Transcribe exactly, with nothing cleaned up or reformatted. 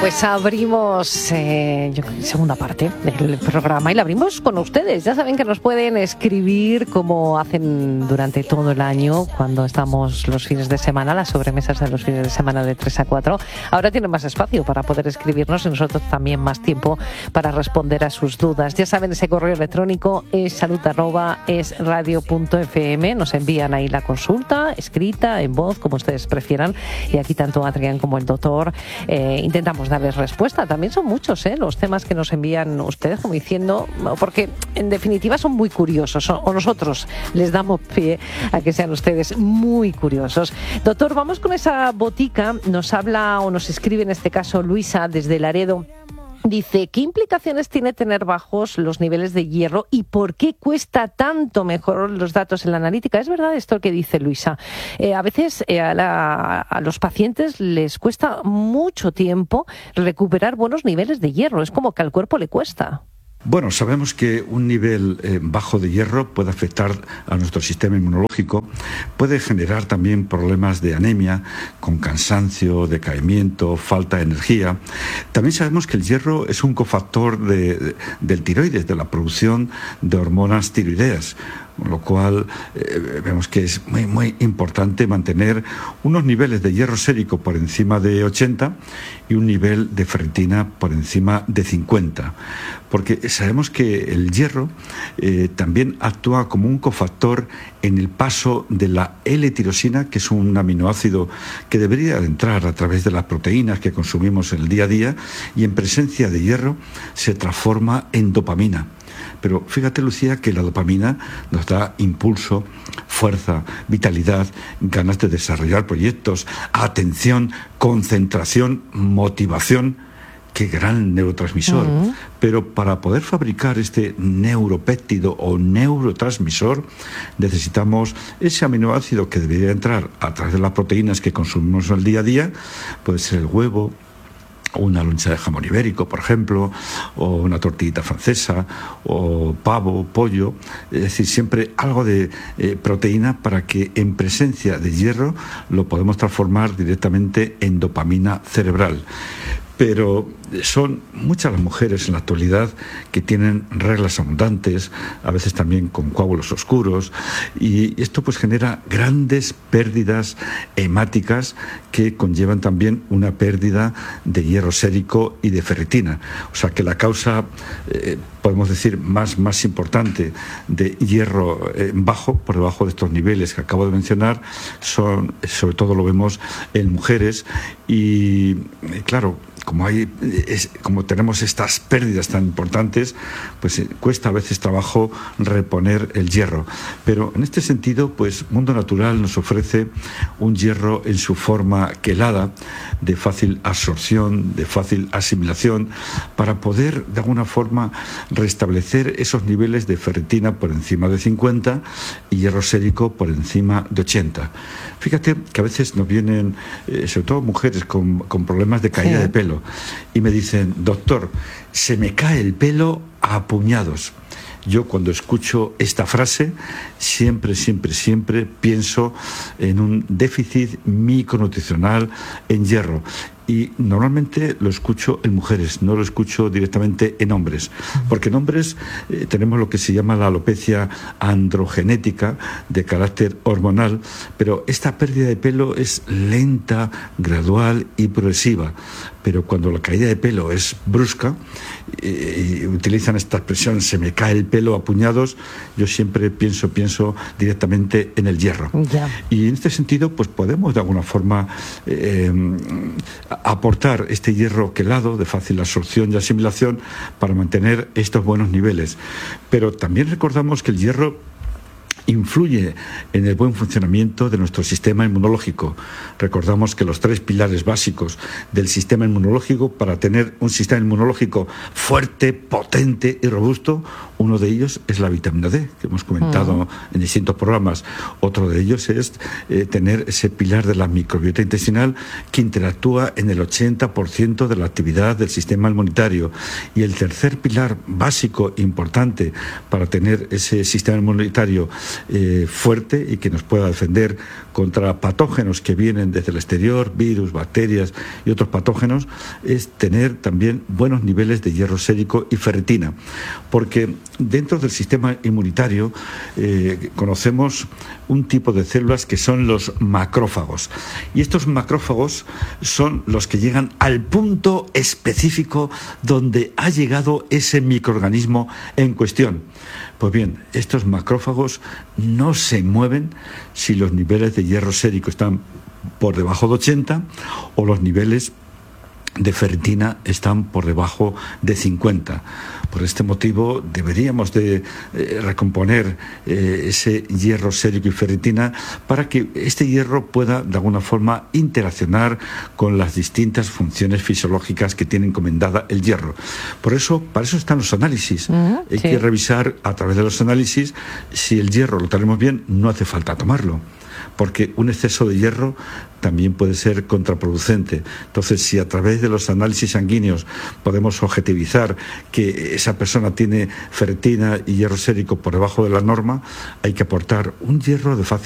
Pues abrimos eh, yo creo que segunda parte del programa y la abrimos con ustedes. Ya saben que nos pueden escribir como hacen durante todo el año cuando estamos los fines de semana, las sobremesas de los fines de semana de tres a cuatro. Ahora tienen más espacio para poder escribirnos y nosotros también más tiempo para responder a sus dudas. Ya saben, ese correo electrónico es salud arroba es radio punto f m. Nos envían ahí la consulta, escrita, en voz, como ustedes prefieran. Y aquí tanto Adrián como el doctor eh, intentamos darles respuesta. También son muchos ¿eh? los temas que nos envían ustedes, como diciendo, porque en definitiva son muy curiosos, o nosotros les damos pie a que sean ustedes muy curiosos. Doctor, vamos con esa botica. Nos habla o nos escribe en este caso Luisa desde Laredo. Dice, ¿qué implicaciones tiene tener bajos los niveles de hierro y por qué cuesta tanto mejorar los datos en la analítica? ¿Es verdad esto que dice Luisa? Eh, a veces eh, a, la, a los pacientes les cuesta mucho tiempo recuperar buenos niveles de hierro. Es como que al cuerpo le cuesta. Bueno, sabemos que un nivel eh, bajo de hierro puede afectar a nuestro sistema inmunológico, puede generar también problemas de anemia, con cansancio, decaimiento, falta de energía. También sabemos que el hierro es un cofactor de, de, del tiroides, de la producción de hormonas tiroideas, con lo cual eh, vemos que es muy, muy importante mantener unos niveles de hierro sérico por encima de ochenta y un nivel de ferritina por encima de cincuenta, porque sabemos que el hierro eh, también actúa como un cofactor en el paso de la L-tirosina, que es un aminoácido que debería entrar a través de las proteínas que consumimos en el día a día, y en presencia de hierro se transforma en dopamina. Pero fíjate, Lucía, que la dopamina nos da impulso, fuerza, vitalidad, ganas de desarrollar proyectos, atención, concentración, motivación. ¡Qué gran neurotransmisor! Uh-huh. Pero para poder fabricar este neuropéptido o neurotransmisor necesitamos ese aminoácido que debería entrar a través de las proteínas que consumimos en el día a día, puede ser el huevo, o una loncha de jamón ibérico, por ejemplo, o una tortillita francesa, o pavo, pollo, es decir, siempre algo de eh, proteína para que en presencia de hierro lo podemos transformar directamente en dopamina cerebral. Pero son muchas las mujeres en la actualidad que tienen reglas abundantes, a veces también con coágulos oscuros, y esto pues genera grandes pérdidas hemáticas que conllevan también una pérdida de hierro sérico y de ferritina. O sea que la causa, eh, podemos decir, más, más importante de hierro eh, bajo, por debajo de estos niveles que acabo de mencionar, son, sobre todo lo vemos en mujeres, y eh, claro, como hay es, como tenemos estas pérdidas tan importantes, pues eh, cuesta a veces trabajo reponer el hierro. Pero en este sentido, pues Mundo Natural nos ofrece un hierro en su forma quelada, de fácil absorción, de fácil asimilación, para poder de alguna forma restablecer esos niveles de ferritina por encima de cincuenta y hierro sérico por encima de ochenta. Fíjate que a veces nos vienen, eh, sobre todo mujeres con, con problemas de caída sí. de pelo, y me dicen, doctor, se me cae el pelo a puñados. Yo cuando escucho esta frase siempre, siempre, siempre pienso en un déficit micronutricional en hierro. Y normalmente lo escucho en mujeres, no lo escucho directamente en hombres, porque en hombres eh, tenemos lo que se llama la alopecia androgenética de carácter hormonal, pero esta pérdida de pelo es lenta, gradual y progresiva. Pero cuando la caída de pelo es brusca, eh, y utilizan esta expresión, se me cae el pelo a puñados, yo siempre pienso, pienso directamente en el hierro. Yeah. Y en este sentido, pues podemos de alguna forma eh, aportar este hierro quelado de fácil absorción y asimilación para mantener estos buenos niveles. Pero también recordamos que el hierro influye en el buen funcionamiento de nuestro sistema inmunológico. Recordamos que los tres pilares básicos del sistema inmunológico, para tener un sistema inmunológico fuerte, potente y robusto, uno de ellos es la vitamina D, que hemos comentado uh-huh. en distintos programas. Otro de ellos es eh, tener ese pilar de la microbiota intestinal que interactúa en el ochenta por ciento de la actividad del sistema inmunitario. Y el tercer pilar básico importante para tener ese sistema inmunitario eh, fuerte y que nos pueda defender contra patógenos que vienen desde el exterior, virus, bacterias y otros patógenos, es tener también buenos niveles de hierro sérico y ferritina, porque dentro del sistema inmunitario eh, conocemos un tipo de células que son los macrófagos, y estos macrófagos son los que llegan al punto específico donde ha llegado ese microorganismo en cuestión. Pues bien, estos macrófagos no se mueven si los niveles de hierro sérico están por debajo de ochenta o los niveles de ferritina están por debajo de cincuenta. Por este motivo deberíamos de eh, recomponer eh, ese hierro sérico y ferritina para que este hierro pueda de alguna forma interaccionar con las distintas funciones fisiológicas que tiene encomendada el hierro. Por eso, para eso están los análisis. Uh-huh, Hay sí. que revisar a través de los análisis si el hierro lo tenemos bien, no hace falta tomarlo, porque un exceso de hierro también puede ser contraproducente. Entonces, si a través de los análisis sanguíneos podemos objetivizar que esa persona tiene ferritina y hierro sérico por debajo de la norma, hay que aportar un hierro de fácil